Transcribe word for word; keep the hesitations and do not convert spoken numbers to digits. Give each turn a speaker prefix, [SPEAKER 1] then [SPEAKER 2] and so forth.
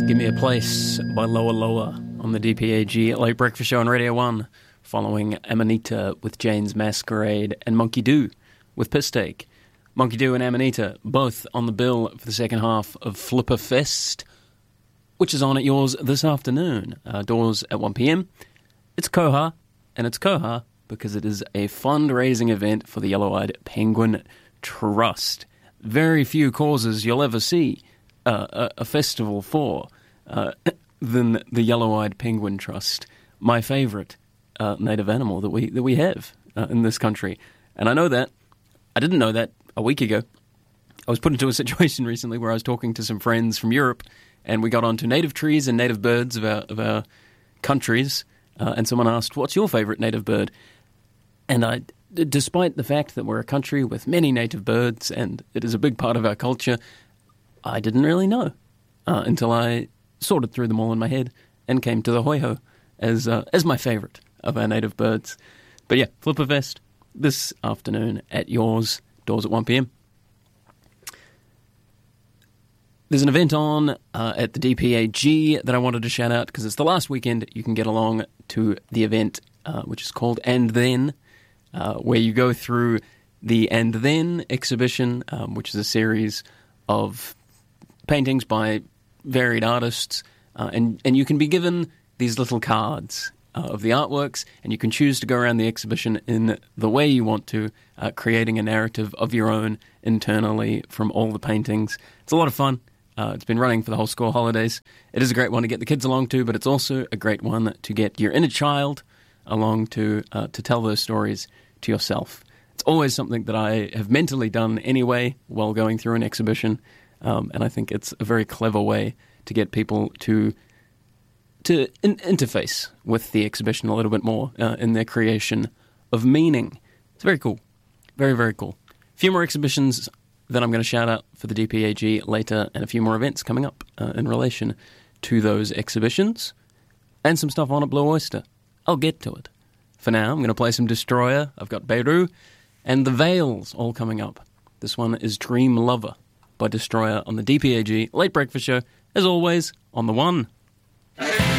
[SPEAKER 1] Give Me a Place by Lower Lower on the D P A G Late Breakfast Show on Radio one, following Amanita with Jane's Masquerade and Monkey Do with Piss Take. Monkey Do and Amanita both on the bill for the second half of Flipper Fest, which is on at yours this afternoon. Uh, doors at one p.m. It's Koha, and it's Koha because it is a fundraising event for the Yellow-Eyed Penguin Trust. Very few causes you'll ever see uh, a, a festival for uh, than the Yellow-Eyed Penguin Trust, my favourite uh, native animal that we that we have uh, in this country. And I know that. I didn't know that a week ago. I was put into a situation recently where I was talking to some friends from Europe, and we got onto native trees and native birds of our, of our countries, uh, and someone asked, what's your favourite native bird? And I, despite the fact that we're a country with many native birds, and it is a big part of our culture, I didn't really know uh, until I sorted through them all in my head and came to the hoiho as, uh, as my favourite of our native birds. But yeah, Flipperfest this afternoon at yours, doors at one p.m. There's an event on uh, at the D P A G that I wanted to shout out because it's the last weekend you can get along to the event, uh, which is called And Then, uh, where you go through the And Then exhibition, um, which is a series of paintings by varied artists, uh, and, and you can be given these little cards Uh, of the artworks, and you can choose to go around the exhibition in the way you want to, uh, creating a narrative of your own internally from all the paintings. It's a lot of fun. Uh, it's been running for the whole school holidays. It is a great one to get the kids along to, but it's also a great one to get your inner child along to, uh, to tell those stories to yourself. It's always something that I have mentally done anyway while going through an exhibition, um, and I think it's a very clever way to get people to to in- interface with the exhibition a little bit more uh, in their creation of meaning. It's very cool. Very, very cool. A few more exhibitions that I'm going to shout out for the D P A G later, and a few more events coming up uh, in relation to those exhibitions, and some stuff on at Blue Oyster. I'll get to it. For now, I'm going to play some Destroyer. I've got Beirut and The Veils all coming up. This one is Dream Lover by Destroyer on the D P A G Late Breakfast Show, as always, on the one.